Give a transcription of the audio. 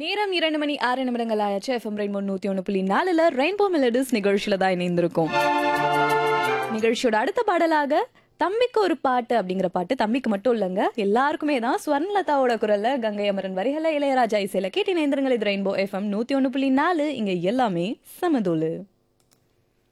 நேரம் 2 மணி 6 நிமிடங்கள் ஆயாச்சு. எஃப்எம் ரெயின்போ 101.4ல ரெயின்போ மெலடிஸ் நிகழ்ச்சியில தான் இணைந்திருக்கும். நிகழ்ச்சியோட அடுத்த பாடலாக தம்பிக்கு ஒரு பாட்டு அப்படிங்கிற பாட்டு தம்பிக்கு மட்டும் இல்லைங்க, எல்லாருக்குமே தான். ஸ்வர்ணலதாவோட குரல்ல கங்கை அமரன் வரிகளை இளையராஜா இசையில கேட்டு இணைந்திருங்கள். இது ரெயின்போ எஃப்எம் 101.4. இங்க எல்லாமே சமதோலு.